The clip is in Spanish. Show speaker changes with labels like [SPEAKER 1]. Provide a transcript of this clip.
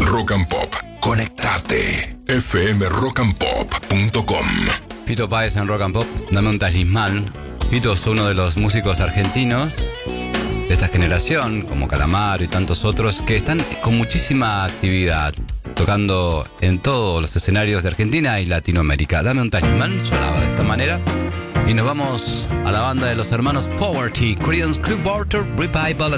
[SPEAKER 1] Rock and Pop. Conectate. fmrockandpop.com.
[SPEAKER 2] Fito Páez en Rock and Pop, dame un talismán. Fito es uno de los músicos argentinos de esta generación, como Calamaro y tantos otros, que están con muchísima actividad, tocando en todos los escenarios de Argentina y Latinoamérica. Dame un talismán, sonaba de esta manera. Y nos vamos a la banda de los hermanos Poverty, Creedence Clearwater Revival